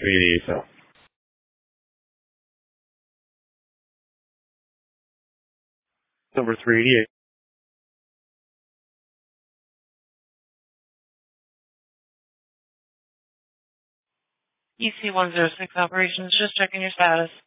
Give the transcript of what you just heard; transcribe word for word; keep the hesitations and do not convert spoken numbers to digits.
three eighty-eight South. Number three eighty-eight. E C one zero six operations, just checking your status.